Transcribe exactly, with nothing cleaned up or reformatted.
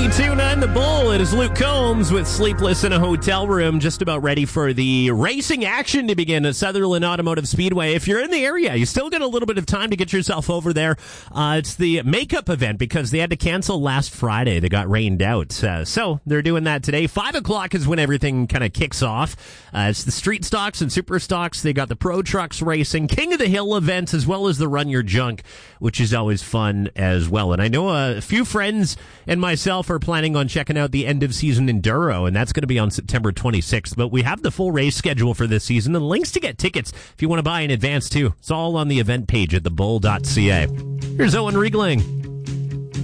ninety-two point nine The Bull. It is Luke Combs with Sleepless in a Hotel Room, just about ready for the racing action to begin at Sutherland Automotive Speedway. If you're in the area, you still got a little bit of time to get yourself over there. Uh, it's the makeup event because they had to cancel last Friday. They got rained out. Uh, so they're doing that today. Five o'clock is when everything kind of kicks off. Uh, it's the street stocks and super stocks. They got the pro trucks racing, King of the Hill events, as well as the Run Your Junk, which is always fun as well. And I know a few friends and myself are planning on checking out the end of season enduro, and that's going to be on September twenty-sixth. But we have the full race schedule for this season and links to get tickets if you want to buy in advance too. It's all on the event page at the bull dot c a. Here's Owen Riegling.